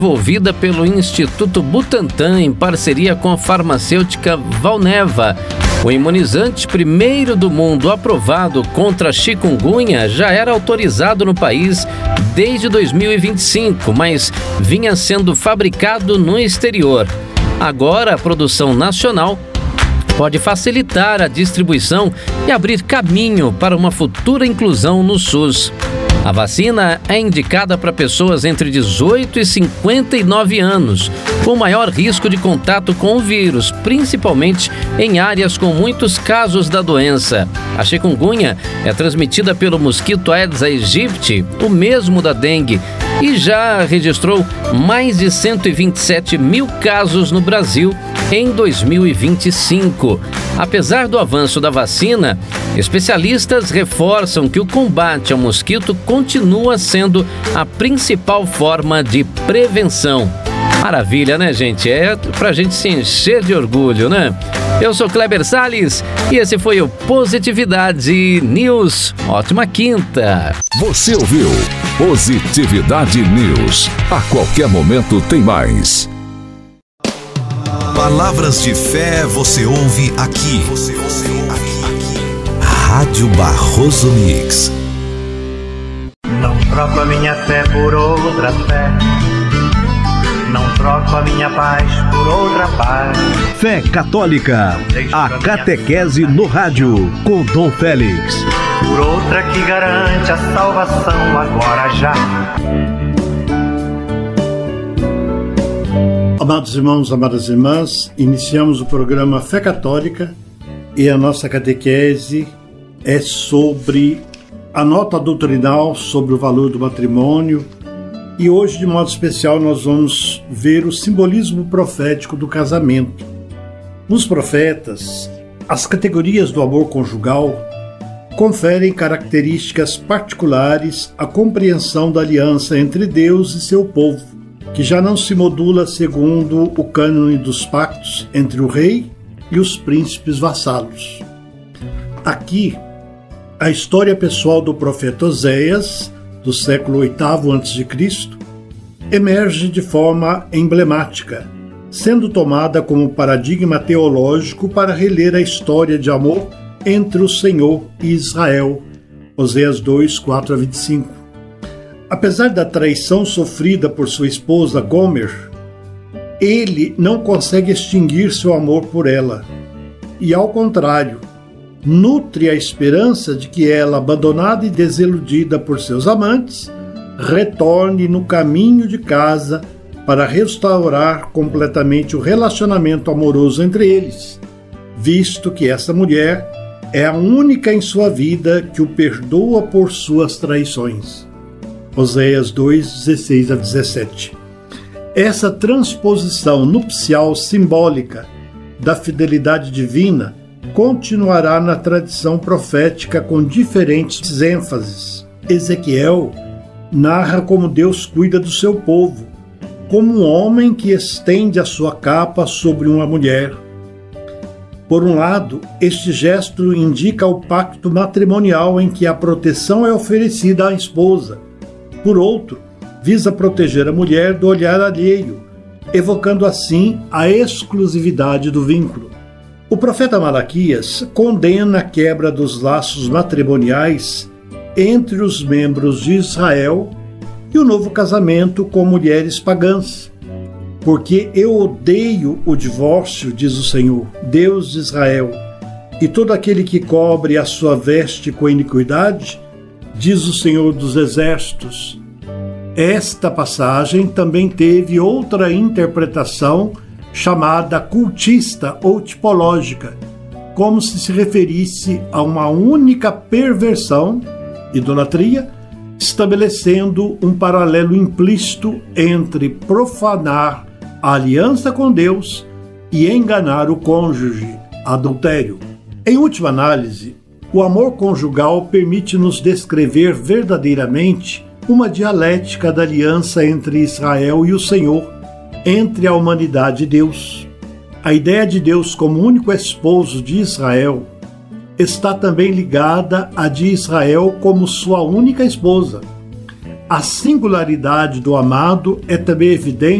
desenvolvida pelo Instituto Butantan em parceria com a farmacêutica Valneva. O imunizante primeiro do mundo aprovado contra a chikungunya já era autorizado no país desde 2025, mas vinha sendo fabricado no exterior. Agora, a produção nacional pode facilitar a distribuição e abrir caminho para uma futura inclusão no SUS. A vacina é indicada para pessoas entre 18 e 59 anos, com maior risco de contato com o vírus, principalmente em áreas com muitos casos da doença. A chikungunya é transmitida pelo mosquito Aedes aegypti, o mesmo da dengue, e já registrou mais de 127 mil casos no Brasil em 2025. Apesar do avanço da vacina, especialistas reforçam que o combate ao mosquito continua sendo a principal forma de prevenção. Maravilha, né, gente? É pra gente se encher de orgulho, né? Eu sou Kleber Salles e esse foi o Positividade News. Ótima quinta! Você ouviu Positividade News. A qualquer momento tem mais. Palavras de fé você ouve aqui. Rádio Barroso Mix. Não troco a minha fé por outra fé. Não troco a minha paz por outra paz. Fé Católica, a catequese no rádio, com Dom Félix. Por outra que garante a salvação agora já. Amados irmãos, amadas irmãs, iniciamos o programa Fé Católica e a nossa catequese é sobre a nota doutrinal sobre o valor do matrimônio. E hoje, de modo especial, nós vamos ver o simbolismo profético do casamento. Nos profetas, as categorias do amor conjugal conferem características particulares à compreensão da aliança entre Deus e seu povo, que já não se modula segundo o cânone dos pactos entre o rei e os príncipes vassalos. Aqui, a história pessoal do profeta Oséias, do século VIII a.C., emerge de forma emblemática, sendo tomada como paradigma teológico para reler a história de amor entre o Senhor e Israel, Oséias 2, 4-25. Apesar da traição sofrida por sua esposa Gomer, ele não consegue extinguir seu amor por ela, e ao contrário, nutre a esperança de que ela, abandonada e desiludida por seus amantes, retorne no caminho de casa para restaurar completamente o relacionamento amoroso entre eles, visto que essa mulher é a única em sua vida que o perdoa por suas traições. Oséias 2, 16-17. Essa transposição nupcial simbólica da fidelidade divina continuará na tradição profética com diferentes ênfases. Ezequiel narra como Deus cuida do seu povo, como um homem que estende a sua capa sobre uma mulher. Por um lado, este gesto indica o pacto matrimonial em que a proteção é oferecida à esposa. Por outro, visa proteger a mulher do olhar alheio, evocando assim a exclusividade do vínculo. O profeta Malaquias condena a quebra dos laços matrimoniais entre os membros de Israel e o novo casamento com mulheres pagãs. Porque eu odeio o divórcio, diz o Senhor, Deus de Israel, e todo aquele que cobre a sua veste com iniquidade, diz o Senhor dos Exércitos. Esta passagem também teve outra interpretação chamada cultista ou tipológica, como se referisse a uma única perversão, idolatria, estabelecendo um paralelo implícito entre profanar a aliança com Deus e enganar o cônjuge, adultério. Em última análise, o amor conjugal permite-nos descrever verdadeiramente uma dialética da aliança entre Israel e o Senhor, entre a humanidade e Deus. A ideia de Deus como único esposo de Israel está também ligada à de Israel como sua única esposa. a singularidade do amado é também evidente